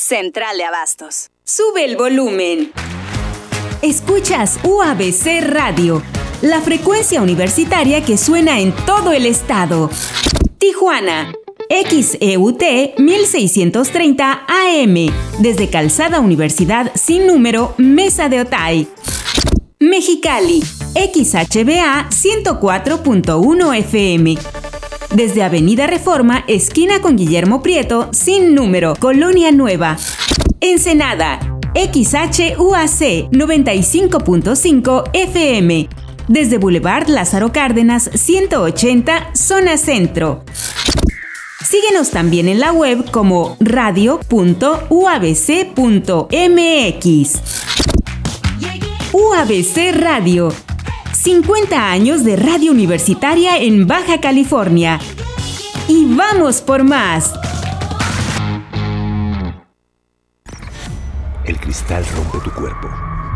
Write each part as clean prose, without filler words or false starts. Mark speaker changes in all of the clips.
Speaker 1: Central de Abastos. Sube el volumen.
Speaker 2: Escuchas UABC Radio, la frecuencia universitaria que suena en todo el estado. Tijuana, XEUT 1630 AM, desde Calzada Universidad sin número, Mesa de Otay. Mexicali, XHBA 104.1 FM, desde Avenida Reforma, esquina con Guillermo Prieto, sin número, Colonia Nueva. Ensenada, XHUAC 95.5 FM, desde Boulevard Lázaro Cárdenas 180, zona centro. Síguenos también en la web como radio.uabc.mx. UABC Radio, 50 años de radio universitaria en Baja California. Y vamos por más.
Speaker 3: El cristal rompe tu cuerpo,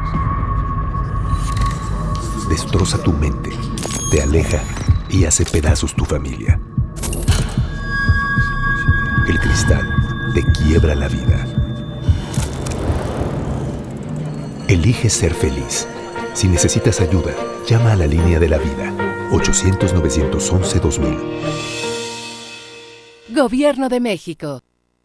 Speaker 3: destroza tu mente, te aleja y hace pedazos tu familia. El cristal te quiebra la vida. Elige ser feliz. Si necesitas ayuda, llama a la línea de la vida, 800-911-2000.
Speaker 4: Gobierno de México.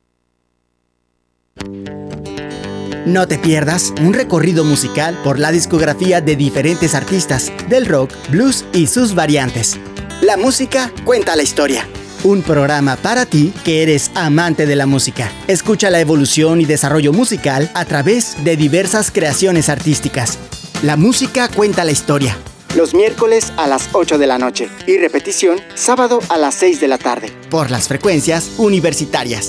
Speaker 5: No te pierdas un recorrido musical por la discografía de diferentes artistas del rock, blues y sus variantes. La música cuenta la historia. Un programa para ti que eres amante de la música. Escucha la evolución y desarrollo musical a través de diversas creaciones artísticas. La música cuenta la historia. Los miércoles a las 8 de la noche y repetición sábado a las 6 de la tarde por las frecuencias universitarias.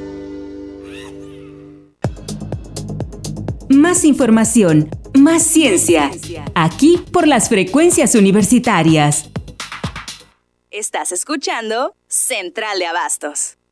Speaker 2: Más información, más ciencia. Aquí por las frecuencias universitarias.
Speaker 1: Estás escuchando Central de Abastos.